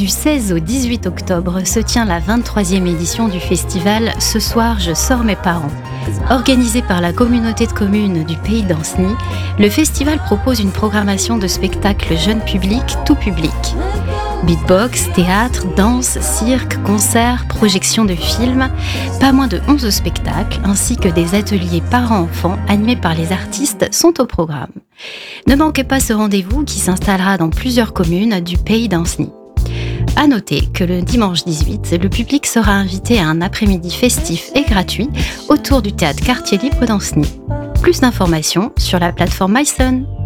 Du 16 au 18 octobre se tient la 23e édition du festival Ce soir je sors mes parents. Organisé par la communauté de communes du Pays d'Ancenis, le festival propose une programmation de spectacles jeune public, tout public. Beatbox, théâtre, danse, cirque, concerts, projections de films, pas moins de 11 spectacles ainsi que des ateliers parents-enfants animés par les artistes sont au programme. Ne manquez pas ce rendez-vous qui s'installera dans plusieurs communes du Pays d'Ancenis. À noter que le dimanche 18, le public sera invité à un après-midi festif et gratuit autour du théâtre Quartier Libre d'Ancenis. Plus d'informations sur la plateforme mySun.